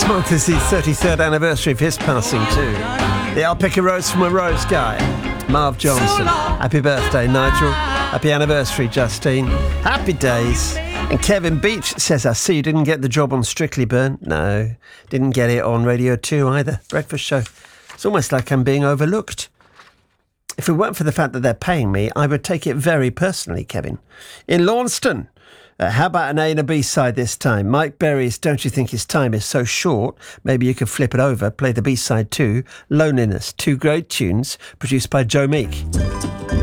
This month is the 33rd anniversary of his passing too. I'll pick a rose from a rose guy. Marv Johnson. Happy birthday, Nigel. Happy anniversary, Justine. Happy days. And Kevin Beach says, I see you didn't get the job on Strictly Burn. No, didn't get it on Radio 2 either. Breakfast show. It's almost like I'm being overlooked. If it weren't for the fact that they're paying me, I would take it very personally, Kevin. In Launceston, how about an A and a B side this time? Mike Berry's Don't You Think His Time is so short, maybe you could flip it over, play the B side too. Loneliness, two great tunes produced by Joe Meek.